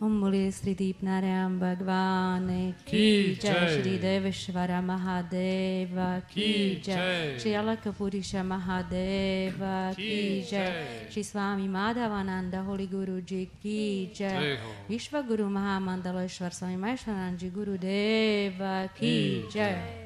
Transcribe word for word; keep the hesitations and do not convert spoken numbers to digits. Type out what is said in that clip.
ओम बोले श्री दीपनारायण भगवान की जय, श्री देवेश्वर महादेव की जय, श्री अलक पुरुष महादेव की जय, श्री स्वामी माधवानंद होली गुरु जी की जय, विश्व गुरु महामंडलेश्वर स्वामी महेश्वरानंद जी गुरुदेव की जय।